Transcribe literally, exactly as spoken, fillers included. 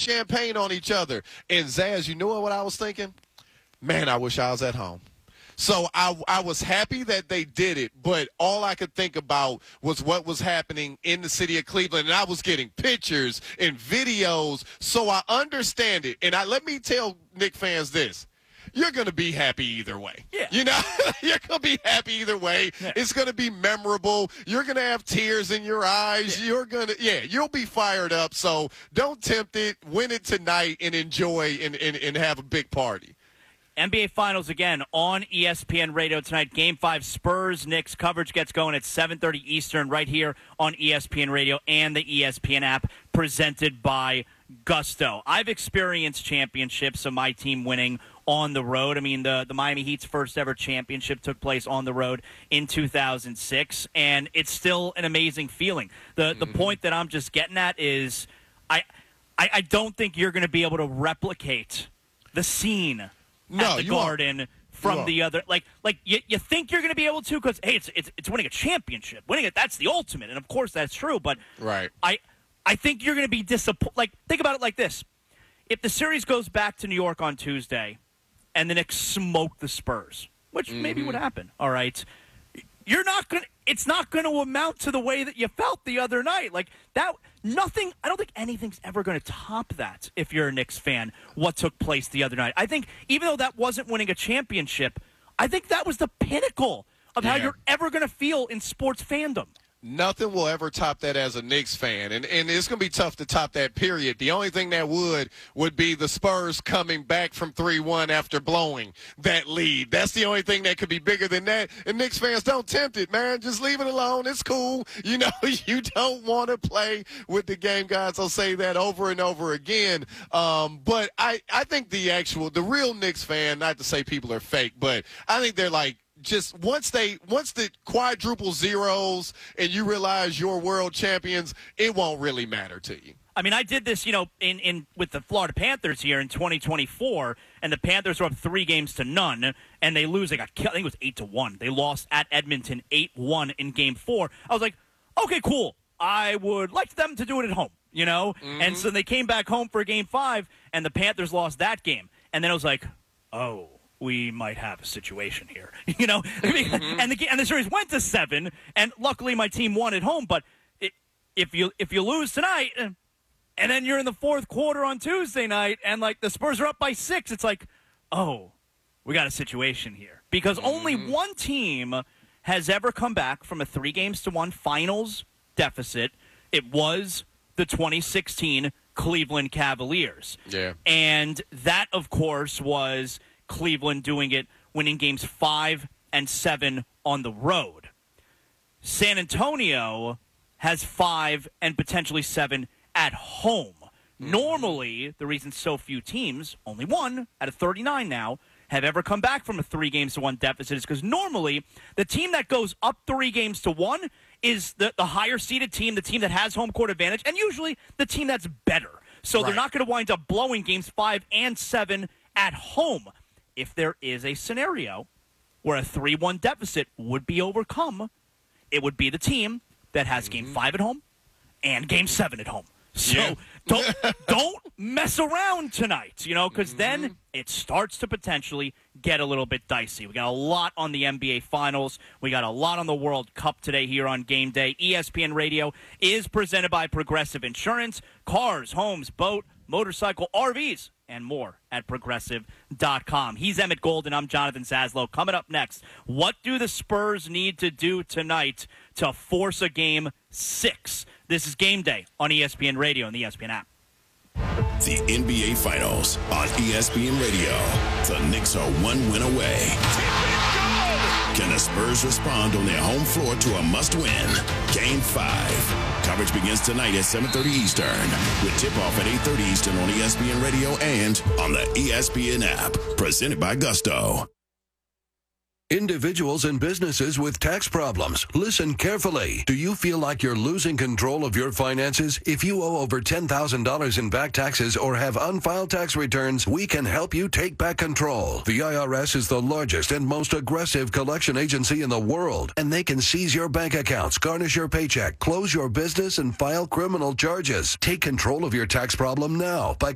champagne on each other. And, Zaz, you know what I was thinking? Man, I wish I was at home. So I, I was happy that they did it, but all I could think about was what was happening in the city of Cleveland, and I was getting pictures and videos, so I understand it. And I let me tell Knicks fans this. You're going to be happy either way. Yeah. You know, you're going to be happy either way. Yeah. It's going to be memorable. You're going to have tears in your eyes. Yeah. You're going to, yeah, you'll be fired up. So don't tempt it. Win it tonight and enjoy and, and, and have a big party. N B A Finals again on E S P N Radio tonight. Game five, Spurs Knicks coverage gets going at seven thirty Eastern right here on E S P N Radio and the E S P N app, presented by Gusto. I've experienced championships of my team winning on the road. I mean, the, the Miami Heat's first ever championship took place on the road in two thousand six, and it's still an amazing feeling. The mm-hmm. the point that I'm just getting at is I I, I don't think you're going to be able to replicate the scene No, at the you Garden won't. from the other, like, like you, you think you're going to be able to, because hey, it's, it's it's winning a championship, winning it, that's the ultimate, and of course that's true. But right, I I think you're going to be disappointed. Like, think about it like this: if the series goes back to New York on Tuesday, and the Knicks smoke the Spurs, which mm-hmm. maybe would happen, all right, you're not going. to It's not going to amount to the way that you felt the other night. Like that, nothing. I don't think anything's ever going to top that. If you're a Knicks fan, what took place the other night? I think even though that wasn't winning a championship, I think that was the pinnacle of yeah. how you're ever going to feel in sports fandom. Nothing will ever top that as a Knicks fan, and and it's going to be tough to top that, period. The only thing that would would be the Spurs coming back from three one after blowing that lead. That's the only thing that could be bigger than that, and Knicks fans, don't tempt it, man. Just leave it alone. It's cool. You know, you don't want to play with the game gods. I'll say that over and over again, um, but I, I think the actual, the real Knicks fan, not to say people are fake, but I think they're like, just once they once the quadruple zeros and you realize you're world champions, it won't really matter to you. I mean, I did this, you know, in, in with the Florida Panthers here in twenty twenty-four, and the Panthers were up three games to none, and they lose. They got killed. I think it was eight to one. They lost at Edmonton eight one in Game Four. I was like, okay, cool. I would like them to do it at home, you know. Mm-hmm. And so they came back home for Game Five, and the Panthers lost that game. And then I was like, oh, we might have a situation here, you know. Mm-hmm. and the and the series went to seven, and luckily my team won at home. But it, if you if you lose tonight, and then you're in the fourth quarter on Tuesday night, and like the Spurs are up by six, it's like, oh, we got a situation here, because mm-hmm. only one team has ever come back from a three games to one finals deficit. It was the twenty sixteen Cleveland Cavaliers, yeah, and that of course was Cleveland doing it, winning games five and seven on the road. San Antonio has five and potentially seven at home. Mm-hmm. Normally, the reason so few teams, only one out of thirty-nine now, have ever come back from a three games to one deficit is because normally the team that goes up three games to one is the, the higher seeded team, the team that has home court advantage, and usually the team that's better. So right. they're not going to wind up blowing games five and seven at home. If there is a scenario where a three one deficit would be overcome, it would be the team that has mm-hmm. game five at home and game seven at home. So yeah. don't don't mess around tonight, you know, because mm-hmm. then it starts to potentially get a little bit dicey. We got a lot on the N B A Finals. We got a lot on the World Cup today here on Game Day. E S P N Radio is presented by Progressive Insurance. Cars, homes, boat, motorcycle, R Vs, and more at Progressive dot com. He's Emmett Golden. I'm Jonathan Zaslow. Coming up next, what do the Spurs need to do tonight to force a game six? This is Game Day on E S P N Radio and the E S P N app. The N B A Finals on E S P N Radio. The Knicks are one win away. Can the Spurs respond on their home floor to a must-win? Game five. Coverage begins tonight at seven thirty Eastern with tip-off at eight thirty Eastern on E S P N Radio and on the E S P N app. Presented by Gusto. Individuals and businesses with tax problems, listen carefully. Do you feel like you're losing control of your finances? If you owe over ten thousand dollars in back taxes or have unfiled tax returns, we can help you take back control. The I R S is the largest and most aggressive collection agency in the world, and they can seize your bank accounts, garnish your paycheck, close your business, and file criminal charges. Take control of your tax problem now by